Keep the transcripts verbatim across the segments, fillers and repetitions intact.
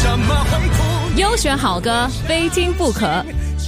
什么会哭？ 优选好歌，非听不可。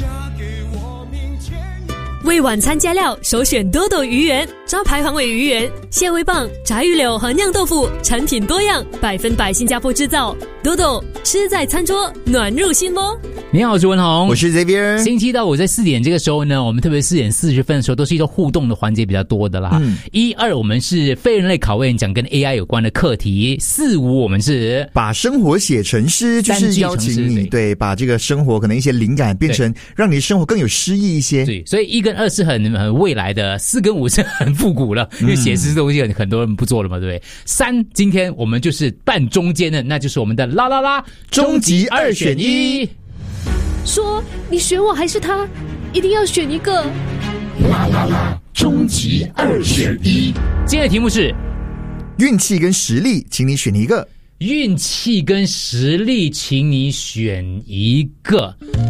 为晚餐加料，首选多多鱼圆，招牌黄尾鱼圆、蟹味棒、炸鱼柳和酿豆腐，产品多样，百分百新加坡制造。多多吃在餐桌，暖入心窝。 你好，我是文宏， 我是 Xavier。 星期到五在四点这个时候呢，我们特别四点四十分的时候，都是一个互动的环节比较多的啦。嗯，一二我们是非人类拷问，讲跟 A I 有关的课题；四五我们是把生活写成诗，就是邀请你对把这个生活可能一些灵感变成让你的生活更有诗意一些。 对，所以一跟二是很很未来的，四跟五是很复古了，因为写诗这东西很多人不做了嘛，对不对？三今天我们就是半中间的，那就是我们的啦啦啦终极二选一。 说你选我还是他，一定要选一个。 啦啦啦，终极二选一。 今天的题目是运气跟实力，请你选一个。 运气跟实力，请你选一个。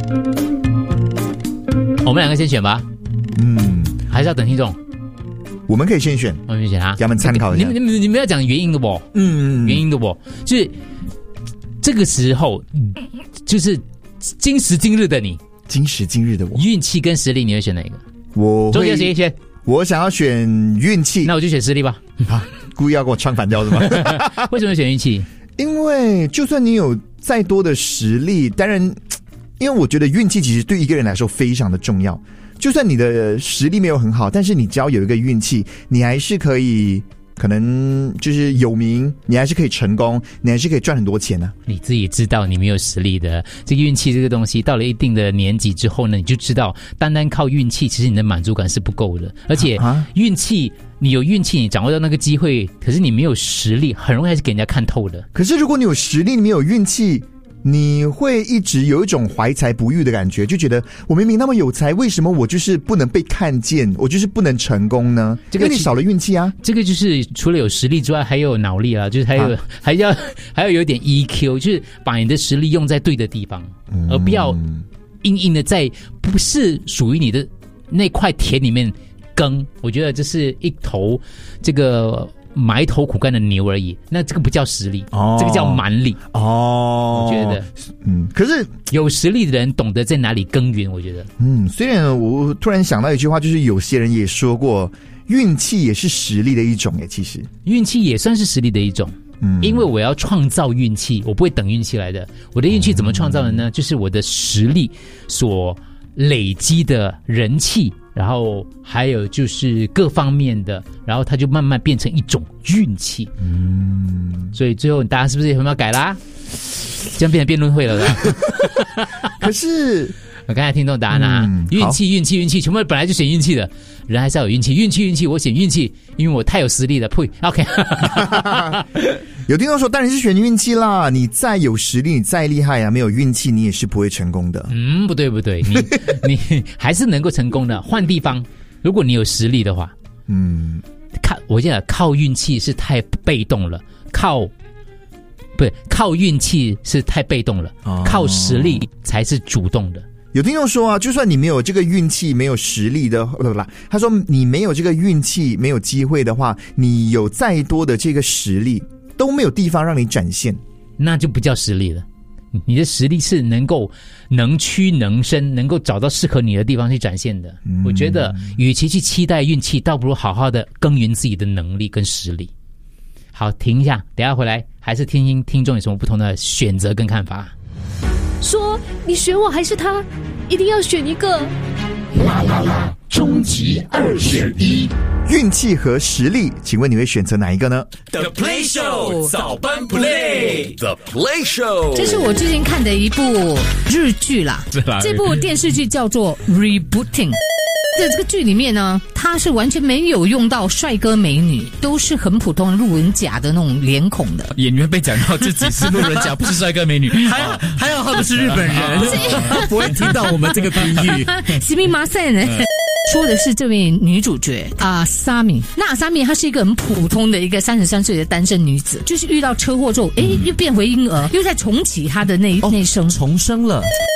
我们两个先选吧。嗯，还是要等听众。 我们可以先选， 我们先选啊， 给他们参考一下。 你们、你们、你们要讲原因的不？嗯，原因的不？就是这个时候，就是今时今日的你， 今时今日的我， 运气跟实力，你会选哪一个？ 我中间谁先？ 我想要选运气， 那我就选实力吧。 啊，故意要跟我唱反调是吗？ 为什么选运气？ 因为就算你有再多的实力，当然，因为我觉得运气其实对一个人来说非常的重要。就算你的实力没有很好，但是你只要有一个运气，你还是可以，可能就是有名，你还是可以成功，你还是可以赚很多钱呢、啊。 你自己知道你没有实力的，这个运气这个东西，到了一定的年纪之后呢，你就知道，单单靠运气，其实你的满足感是不够的。而且运气，你有运气，你掌握到那个机会，可是你没有实力，很容易还是给人家看透的。 可是如果你有实力，你没有运气，你会一直有一种怀才不遇的感觉，就觉得我明明那么有才，为什么我就是不能被看见，我就是不能成功呢？这个你少了运气啊。 这个就是除了有实力之外，还有脑力啊，就是还有、啊、还要还要有一点 E Q， 就是把你的实力用在对的地方，嗯、而不要硬硬的在不是属于你的那块田里面耕。我觉得这是一头这个埋头苦干的牛而已，那这个不叫实力，哦、这个叫蛮力哦。我觉得， 嗯，可是有实力的人懂得在哪里耕耘。我觉得， 嗯，虽然我突然想到一句话，就是有些人也说过，运气也是实力的一种耶。其实， 运气也算是实力的一种。嗯，因为我要创造运气，我不会等运气来的。我的运气怎么创造的呢？嗯、就是我的实力所累积的人气。然后还有就是各方面的，然后它就慢慢变成一种运气。嗯，所以最后大家是不是有没有改啦？这样变成辩论会了啦。 可是我刚才听懂答案啦、嗯，运气运气运气，全部本来就选运气的，人还是要有运气，运气运气，我选运气，因为我太有实力了。呸 ，OK 。 有听众说，当然是选运气啦！你再有实力，你再厉害啊，没有运气，你也是不会成功的。 嗯，不对不对，你你还是能够成功的。换地方，如果你有实力的话，嗯，靠，我讲靠运气是太被动了，靠不是靠运气是太被动了，哦、靠实力才是主动的。 有听众说啊，就算你没有这个运气，没有实力的，不不，他说你没有这个运气，没有机会的话，你有再多的这个实力，都没有地方让你展现， 那就不叫实力了。你的实力是能够能屈能伸，能够找到适合你的地方去展现的。嗯、我觉得，与其去期待运气，倒不如好好的耕耘自己的能力跟实力。好，停一下，等一下回来还是听听听众有什么不同的选择跟看法。 说你选我还是他，一定要选一个。 啦啦啦，终极二选一。 运气和实力，请问你会选择哪一个呢 ？The Play Show 早班 Play，The Play Show， 这是我最近看的一部日剧啦。这部电视剧叫做 Rebooting。在这个剧里面呢，他是完全没有用到帅哥美女，都是很普通路人甲的那种脸孔的。 演员被讲到自己是路人甲，不是帅哥美女，还好还好他们是日本人，不会听到我们这个评语。 すみません。说的是这位女主角啊，沙米。那沙米她是一个很普通的一个三十三岁的单身女子，就是遇到车祸之后，哎，又变回婴儿，又再重启她的那、哦、那生， 重生了。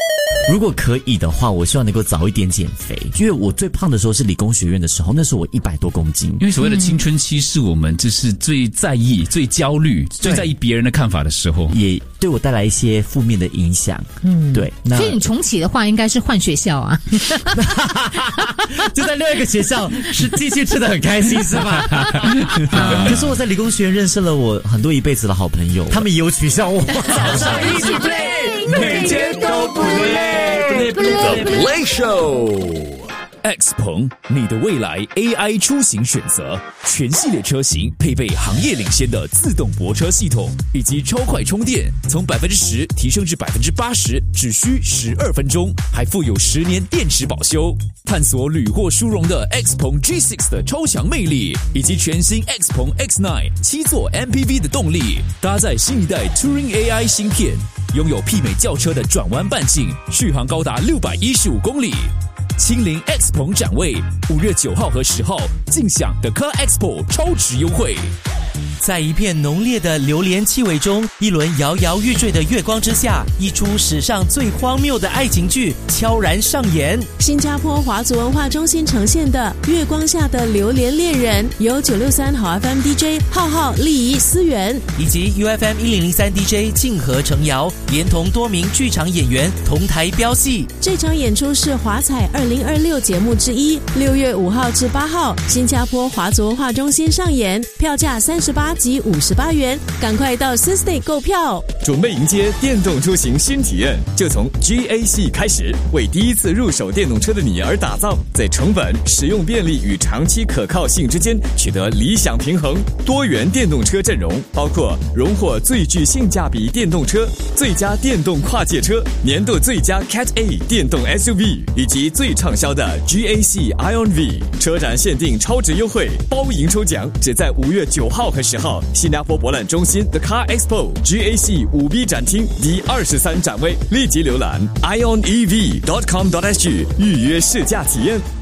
如果可以的话，我希望能够早一点减肥，因为我最胖的时候是理工学院的时候，那时候我一百多公斤。 因为所谓的青春期是我们就是最在意、最焦虑、最在意别人的看法的时候， 也对我带来一些负面的影响。嗯，对。那所以你重启的话，应该是换学校啊， 就在另外一个学校是继续吃得很开心，是吧？可是我在理工学院认识了我很多一辈子的好朋友，他们也有取笑我。早上一起 play， 每天都不累。 The Play Show。X 鹏，你的未来 A I 出行选择，全系列车型配备行业领先的自动泊车系统，以及超快充电，从百分之十提升至百分之八十，只需十二分钟，还附有十年电池保修。探索屡获殊荣的 X 鹏 G 六 的超强魅力，以及全新 X 鹏 X 九 七座 M P V 的动力，搭载新一代 Turing A I 芯片，拥有媲美轿车的转弯半径，续航高达六百一十五公里。亲临 X 鹏展位，五月九号和十号尽享 The Car Expo 超值优惠。 在一片浓烈的榴莲气味中，一轮摇摇欲坠的月光之下，一出史上最荒谬的爱情剧悄然上演。 新加坡华族文化中心呈现的《月光下的榴莲恋人》，由九六三好 F M D J 浩浩、丽仪、思源以及 U F M 一零零三 D J 静和程瑶，连同多名剧场演员同台飙戏。 这场演出是华彩二零二六节目之一，六月五号至八号，新加坡华族文化中心上演，票价三十八及五十八元，赶快到 Systay 购票。 准备迎接电动出行新体验，就从 G A C 开始，为第一次入手电动车的你而打造，在成本、使用便利与长期可靠性之间取得理想平衡。多元电动车阵容包括荣获最具性价比电动车、最佳电动跨界车、年度最佳 Cat A 电动 S U V 以及最畅销的 G A C Ion V。车展限定超值优惠，包赢抽奖，只在五月九号和十号，新加坡博览中心 The Car Expo G A C 五 B 展厅第二十三展位，立即浏览 ion e v dot com dot s g 预约试驾体验。